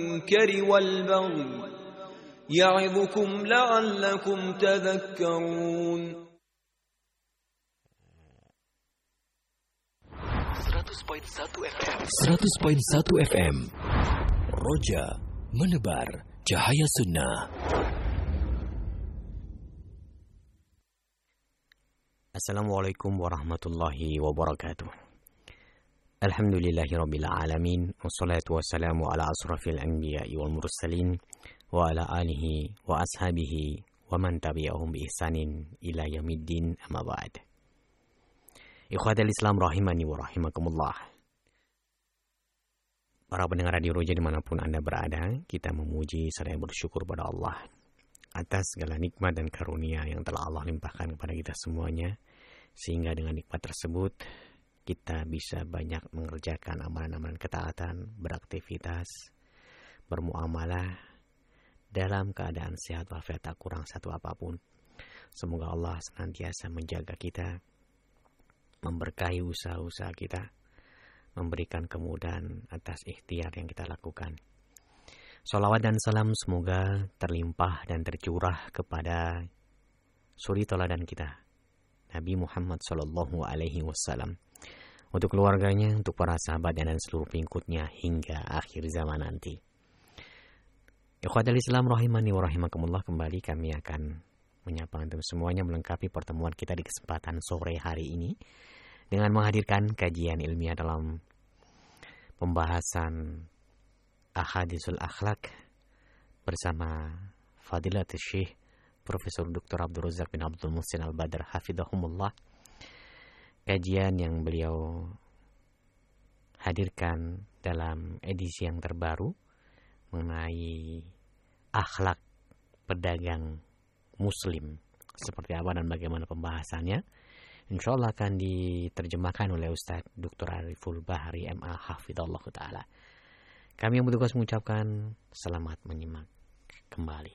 المنكر والبغي يعظكم لعلكم تذكرون. 100.1 FM Roja menebar cahaya sunnah. Assalamualaikum warahmatullahi wabarakatuh. Alhamdulillahirabbil alamin wassalatu wassalamu ala asrafil anbiya'i wal mursalin wa ala alihi wa ashabihi wa man tabi'ahum bi ihsanin ila yaumiddin, amma ba'd. Ikhwatal Islam rahimani wa rahimakumullah. Para pendengar Radio Roja dimanapun Anda berada, kita memuji serta bersyukur pada Allah atas segala nikmat dan karunia yang telah Allah limpahkan kepada kita semuanya, sehingga dengan nikmat tersebut kita bisa banyak mengerjakan amalan-amalan ketaatan, beraktivitas, bermuamalah dalam keadaan sehat walafiat, tak kurang satu apapun. Semoga Allah senantiasa menjaga kita, memberkahi usaha-usaha kita, memberikan kemudahan atas ikhtiar yang kita lakukan. Salawat dan salam semoga terlimpah dan tercurah kepada suri teladan kita, Nabi Muhammad SAW, untuk keluarganya, untuk para sahabatnya dan seluruh pengikutnya hingga akhir zaman nanti. Ikhwatal Islam rahimani wa rahimakumullah, kembali kami akan menyapa antum semuanya melengkapi pertemuan kita di kesempatan sore hari ini dengan menghadirkan kajian ilmiah dalam pembahasan Ahadisul Akhlak bersama Fadilatul Syekh Profesor Dr. Abdul Razak bin Abdul Muhsin Al-Badr hafidhahumullah. Kajian yang beliau hadirkan dalam edisi yang terbaru mengenai akhlak pedagang muslim, seperti apa dan bagaimana pembahasannya. Insya Allah akan diterjemahkan oleh Ustaz Dr. Ariful Bahri MA hafidhallahu ta'ala. Kami yang bertugas mengucapkan selamat menyimak kembali.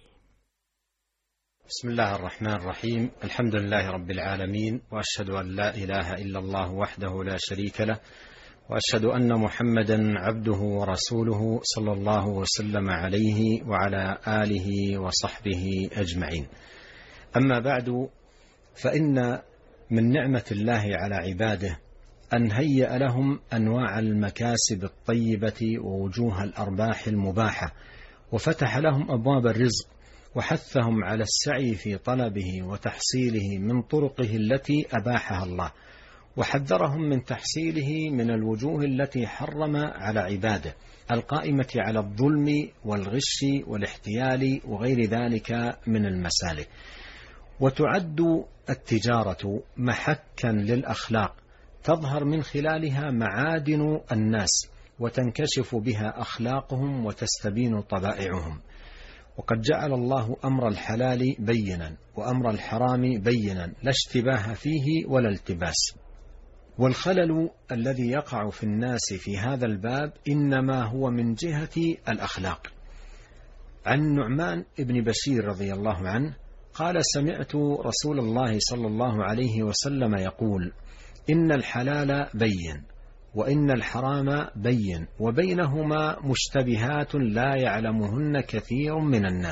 Bismillahirrahmanirrahim. Alhamdulillahi Rabbil Alamin. Wa ashhadu an la ilaha illallah wahdahu la sharika lah. Wa ashhadu anna Muhammadan abduhu wa rasuluhu sallallahu wa sallam alaihi wa ala alihi wa sahbihi ajma'in. Amma ba'du, fa inna من نعمة الله على عباده أن هيأ لهم أنواع المكاسب الطيبة ووجوه الأرباح المباحة، وفتح لهم أبواب الرزق، وحثهم على السعي في طلبه وتحصيله من طرقه التي أباحها الله، وحذرهم من تحصيله من الوجوه التي حرم على عباده القائمة على الظلم والغش والاحتيال وغير ذلك من المسالك. وتعد التجارة محكا للأخلاق تظهر من خلالها معادن الناس وتنكشف بها أخلاقهم وتستبين طبائعهم. وقد جعل الله أمر الحلال بينا وأمر الحرام بينا لا اشتباه فيه ولا التباس. والخلل الذي يقع في الناس في هذا الباب إنما هو من جهة الأخلاق. عن نعمان ابن بشير رضي الله عنه قال: سمعت رسول الله صلى الله عليه وسلم يقول: إن الحلال بين وإن الحرام بين وبينهما مشتبهات لا يعلمهن كثير من الناس.